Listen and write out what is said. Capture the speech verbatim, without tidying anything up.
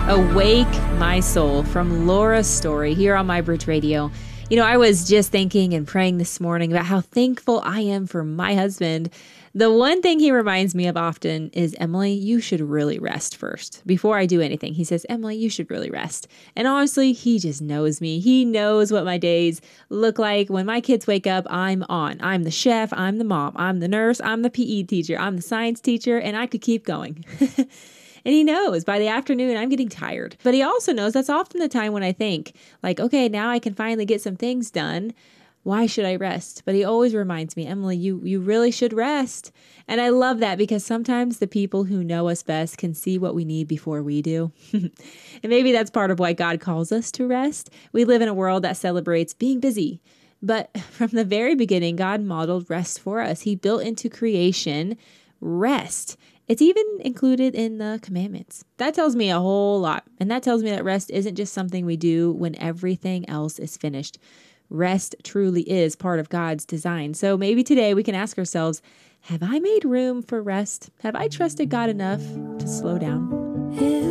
Awake My Soul from Laura Story here on MyBridge Radio. You know, I was just thinking and praying this morning about how thankful I am for my husband. The one thing he reminds me of often is, Emily, you should really rest first. Before I do anything, he says, Emily, you should really rest. And honestly, he just knows me. He knows what my days look like. When my kids wake up, I'm on. I'm the chef, I'm the mom, I'm the nurse, I'm the P E teacher, I'm the science teacher, and I could keep going. And he knows by the afternoon I'm getting tired. But he also knows that's often the time when I think, like, okay, now I can finally get some things done. Why should I rest? But he always reminds me, Emily, you you really should rest. And I love that because sometimes the people who know us best can see what we need before we do. And maybe that's part of why God calls us to rest. We live in a world that celebrates being busy. But from the very beginning, God modeled rest for us. He built into creation rest. It's even included in the commandments. That tells me a whole lot. And that tells me that rest isn't just something we do when everything else is finished. Rest truly is part of God's design. So maybe today we can ask ourselves, have I made room for rest? Have I trusted God enough to slow down?